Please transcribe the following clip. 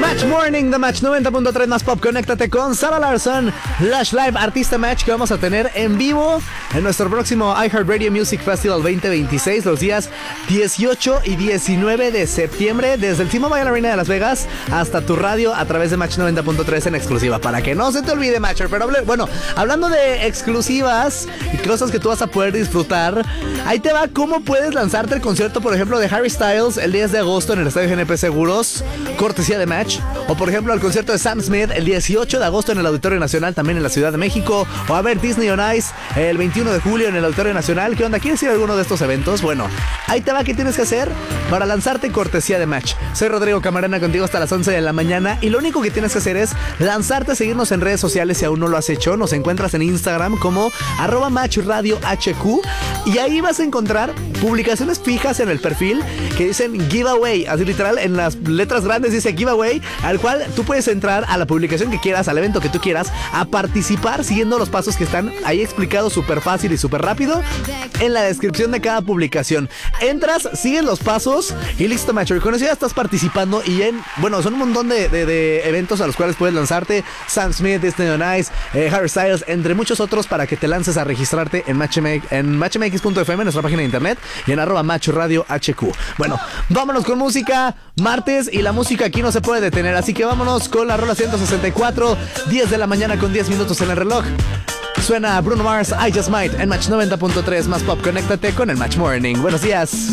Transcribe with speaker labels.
Speaker 1: Match Morning, The Match 90.3 más pop. Conéctate con Sarah Larson, Lush Live Artista Match, que vamos a tener en vivo en nuestro próximo iHeartRadio Music Festival 2026, los días 18 y 19 de septiembre, desde el T-Mobile Arena de Las Vegas hasta tu radio a través de Match 90.3 en exclusiva, para que no se te olvide, Matcher. Pero bueno, hablando de exclusivas y cosas que tú vas a poder disfrutar, ahí te va cómo puedes lanzarte el concierto, por ejemplo, de Harry Styles el 10 de agosto en el Estadio GNP Seguros, cortesía de Match. O por ejemplo, al concierto de Sam Smith el 18 de agosto en el Auditorio Nacional, también en la Ciudad de México. O a ver Disney on Ice el 21 de julio en el Auditorio Nacional. ¿Qué onda? ¿Quieres ir a alguno de estos eventos? Bueno, ahí te va qué tienes que hacer para lanzarte cortesía de Match. Soy Rodrigo Camarena, contigo hasta las 11 de la mañana. Y lo único que tienes que hacer es lanzarte a seguirnos en redes sociales si aún no lo has hecho. Nos encuentras en Instagram como @MatchRadioHQ. Y ahí vas a encontrar publicaciones fijas en el perfil que dicen giveaway. Así literal, en las letras grandes dice giveaway, al cual tú puedes entrar a la publicación que quieras, al evento que tú quieras, a participar siguiendo los pasos que están ahí explicados súper fácil y súper rápido en la descripción de cada publicación. Entras, sigues los pasos y listo, macho. Y con eso ya estás participando y son un montón de eventos a los cuales puedes lanzarte. Sam Smith, Disney on Ice, Harry Styles, entre muchos otros, para que te lances a registrarte en matchmx.fm, nuestra página de internet, y en @MatchRadioHQ. Bueno, vámonos con música, martes, y la música aquí no se puede detener, así que vámonos con la rola 164, 10 de la mañana con 10 minutos en el reloj. Suena Bruno Mars, I Just Might, en Match 90.3 más pop. Conéctate con el Match Morning. Buenos días.